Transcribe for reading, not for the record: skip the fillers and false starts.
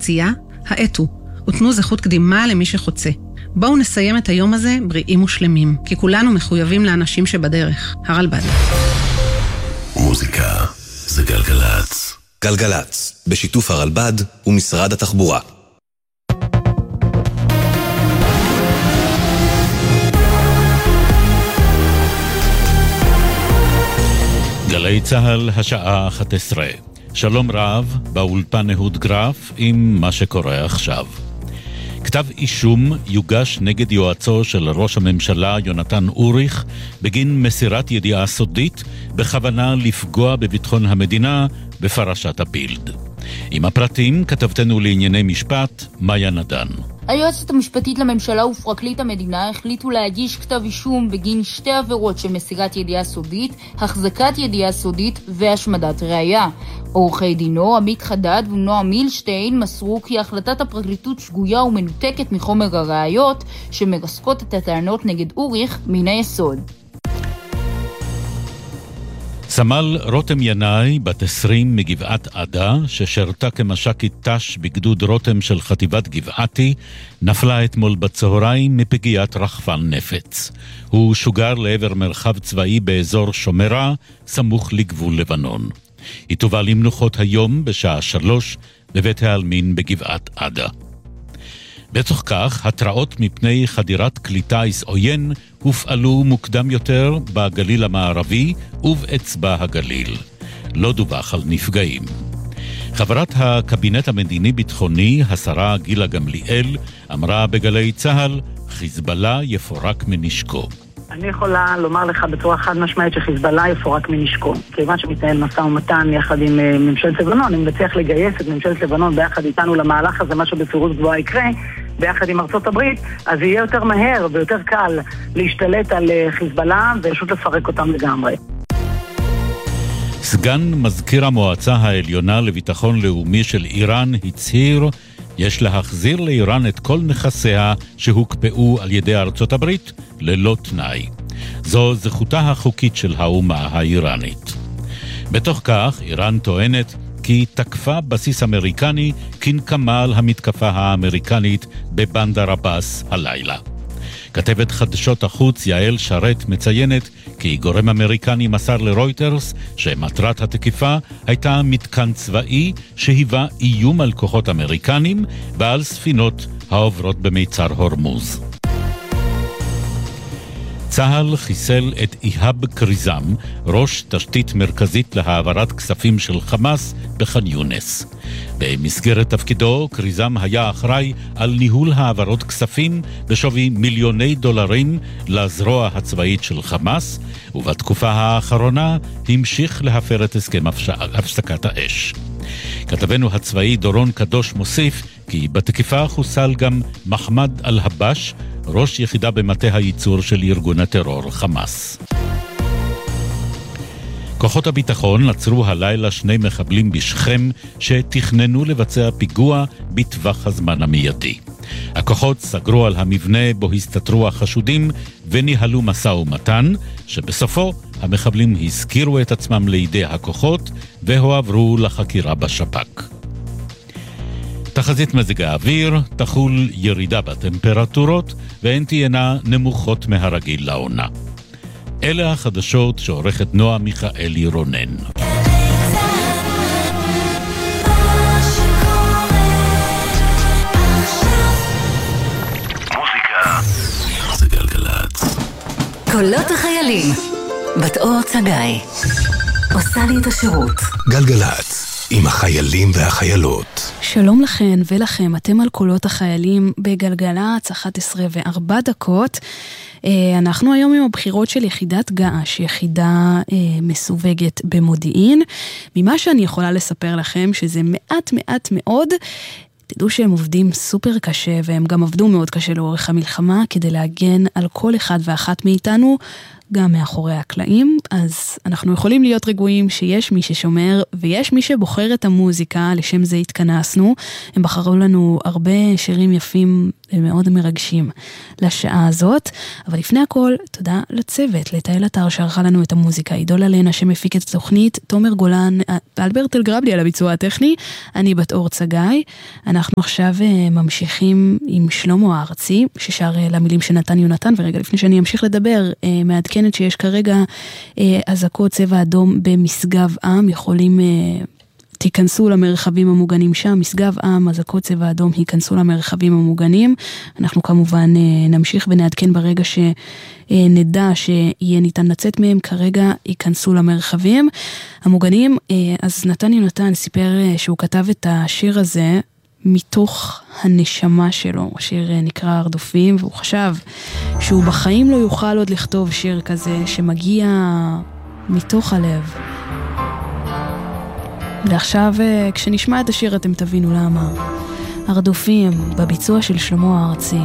חצייה, האטו, ותנו זכות קדימה למי שחוצה. בואו נסיים את היום הזה בריאים ושלמים, כי כולנו מחויבים לאנשים שבדרך. הרלב"ד. מוזיקה זה גלגלץ. גלגלץ, בשיתוף הרלב"ד ומשרד התחבורה. גלי צהל, השעה 11. שלום רב, באולפן אהוד גרף עם מה שקורה עכשיו. כתב אישום יוגש נגד יועצו של ראש הממשלה יונתן אוריך בגין מסירת ידיעה סודית בכוונה לפגוע בביטחון המדינה בפרשת הפילד. עם הפרטים כתבתנו לענייני משפט מאיה נדן. היועצת המשפטית לממשלה ופרקליט המדינה החליטו להגיש כתב אישום בגין שתי עבירות של מסירת ידיעה סודית, החזקת ידיעה סודית והשמדת ראיה. עורכי דינו, עמית חדד ונועם מילשטיין מסרו כי החלטת הפרקליטות שגויה ומנותקת מחומר הראיות שמרסקות את הטענות נגד אוריך מן היסוד. סמל רותם ינאי, בת 20 מגבעת עדה, ששרתה כמש"קית ת"ש בגדוד רותם של חטיבת גבעתי, נפלה אתמול בצהריים מפגיעת רחפן נפץ. הוא שוגר לעבר מרחב צבאי באזור שומרה, סמוך לגבול לבנון. היא תובא למנוחות היום בשעה 3 בבית העלמין בגבעת עדה. בתוך כך, התראות מפני חדירת כלי טיס עוין הופעלו מוקדם יותר בגליל המערבי ובאצבע הגליל. לא דווח על נפגעים. חברת הקבינט המדיני-ביטחוני, השרה גילה גמליאל, אמרה בגלי צהל, חיזבאללה יפורק מנשקו. אני יכולה לומר לך בצורה חד משמעית שחיזבאללה יפורק מנשקו. כיוון שמתנהל משא ומתן יחד עם ממשלת לבנון, אם נצליח לגייס את ממשלת לבנון ביחד איתנו למהלך הזה, מה שבפירוש גבוהה יקרה, ביחד עם ארצות הברית, אז יהיה יותר מהר ויותר קל להשתלט על חיזבאללה ופשוט לפרק אותם לגמרי. סגן מזכיר המועצה העליונה לביטחון לאומי של איראן הצהיר, יש להחזיר לאיראן את כל נכסיה שהוקפאו על ידי ארצות הברית ללא תנאי. זו זכותה החוקית של האומה האיראנית. בתוך כך, איראן טוענת כי תקפה בסיס אמריקני כנקמה על המתקפה האמריקנית בבנדר עבאס הלילה. כתבת חדשות החוץ יעל שרת מציינת כי גורם אמריקני מסר לרויטרס שמטרת התקיפה הייתה מתקן צבאי שהיווה איום על כוחות אמריקנים ועל ספינות העוברות במיצר הורמוז. צהל חיסל את איהאב קריזם, ראש תשתית מרכזית להעברת כספים של חמאס בח'אן יונס. במסגרת תפקידו, קריזם היה אחראי על ניהול העברות כספים בשווי מיליוני דולרים לזרוע הצבאית של חמאס, ובתקופה האחרונה המשיך להפר את הסכם הפסקת האש. כתבנו הצבאי דורון קדוש מוסיף כי בתקיפה חוסל גם מחמד אל-הבש, ראש יחידה במטה הייצור של ארגון הטרור חמאס. כוחות הביטחון עצרו הלילה 2 מחבלים בשכם שתכננו לבצע פיגוע בטווח הזמן המיידי. הכוחות סגרו על המבנה בו הסתתרו החשודים וניהלו מסע ומתן, שבסופו המחבלים הזכירו את עצמם לידי הכוחות והועברו לחקירה בשב"כ. תחזית מזג האוויר, תחול ירידה בטמפרטורות והן תהיינה נמוכות מהרגיל לעונה. אלה החדשות שעורכת נועה מיכאלי רונן. מוזיקה זה גלגלץ. קולות החיילים. בת אור צגאי עושה לי את השירות. גלגלץ עם החיילים והחיילות. שלום לכן ולכם, אתם על קולות החיילים בגלגלץ 11:04. אנחנו היום עם הבחירות של יחידת געש, יחידה מסווגת במודיעין. ממה שאני יכולה לספר לכם שזה מעט מאוד, תדעו שהם עובדים סופר קשה, והם גם עבדו מאוד קשה לאורך המלחמה כדי להגן על כל אחד ואחת מאיתנו, גם מאחורי הקלעים, אז אנחנו יכולים להיות רגועים שיש מי ששומר ויש מי שבוחר את המוזיקה, לשם זה התכנסנו. הם בחרו לנו הרבה שירים יפים ומאוד מרגשים לשעה הזאת, אבל לפני הכל תודה לצוות, לתאל אתר שערכה לנו את המוזיקה, עידו ללנה שמפיק את התוכנית, תומר גולן, אלברט אלגרבלי על הביצוע הטכני, אני בת אור צגאי. אנחנו עכשיו ממשיכים עם שלמה הארצי ששר למילים שנתן יונתן, ורגע לפני שאני אמשיך לדבר, מעדכנת שיש כרגע אזעקות צבע אדום במשגב עם, יכולים תיכנסו למרחבים המוגנים שם, משגב עם, אזעקות צבע אדום, היכנסו למרחבים המוגנים. אנחנו כמובן נמשיך ונעדכן ברגע שנדע שיהיה ניתן לצאת מהם, כרגע ייכנסו למרחבים המוגנים. אז נתן יונתן סיפר שהוא כתב את השיר הזה מתוך הנשמה שלו, השיר נקרא הרדופים, והוא חשב שהוא בחיים לא יוכל עוד לכתוב שיר כזה שמגיע מתוך הלב. ועכשיו כשנשמע את השיר אתם תבינו למה. הרדופים בביצוע של שלמה הארצי.